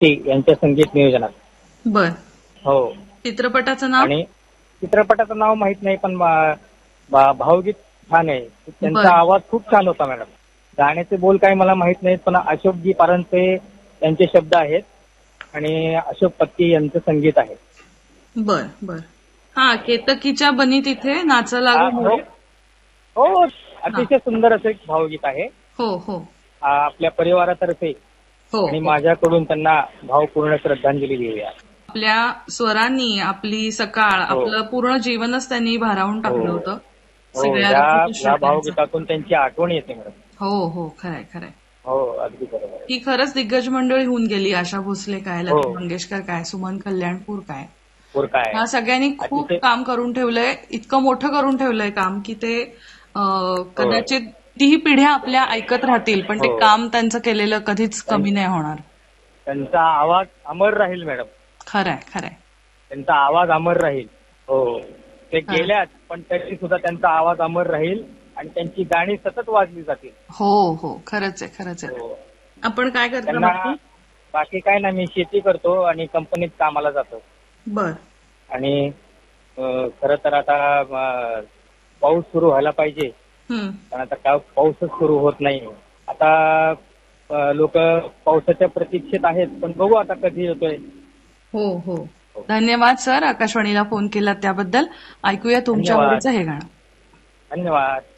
ते यांच्या संगीत नियोजनात. बर. हो. चित्रपटाचं नाव? आणि चित्रपटाचं नाव माहित नाही, पण भावगीत छान आहे. त्यांचा बर. आवाज खूप छान होता मॅडम. गाण्याचे बोल काही मला माहित नाहीत, पण अशोकजी पारंसे यांचे शब्द आहेत आणि अशोक पत्की यांचं संगीत आहे. बर बर. हा, केतकीच्या बनी तिथे नाच लागू हो मुले. हो, अतिशय सुंदर असं एक भावगीत आहे. हो हो आपल्या परिवारातर्फे हो. आणि माझ्याकडून त्यांना भावपूर्ण श्रद्धांजली देऊया. आपल्या स्वरांनी आपली सकाळ, आपलं पूर्ण जीवनच त्यांनी भारावून टाकलं होतं. या भावगीतातून त्यांची आठवण येते मॅडम. हो हो, खरंय खरंय. हो, अगदी बरोबर. ही खरंच दिग्गज मंडळी होऊन गेली. आशा भोसले काय, लता मंगेशकर काय, सुमन कल्याणपूर काय, ह्या सगळ्यांनी खूप काम करून ठेवलंय. इतकं मोठं करून ठेवलंय काम की ते कदाचित तीही पिढ्या आपल्या ऐकत राहतील, पण ते काम त्यांचं केलेलं कधीच कमी नाही होणार. त्यांचा आवाज अमर राहील मॅडम. खरंय खरंय. त्यांचा आवाज अमर राहील. हो, ते गेल्यात पण तरी सुद्धा त्यांचा आवाज अमर राहील आणि त्यांची गाणी सतत वाजली जातील. हो हो, खरंच आहे खरंच आहे. आपण काय करतो? बाकी काय नाही, मी शेती करतो आणि कंपनीत कामाला जातो. बर. आणि खरं तर आता पाऊस सुरू व्हायला पाहिजे, पण आता पाऊसच सुरू होत नाही. आता लोक पावसाच्या प्रतीक्षेत आहेत, पण बघू आता कधी येतोय. हो हो. धन्यवाद सर, आकाशवाणीला फोन केला त्याबद्दल. ऐकूया तुमच्या आवडीचं हे गाणं. धन्यवाद.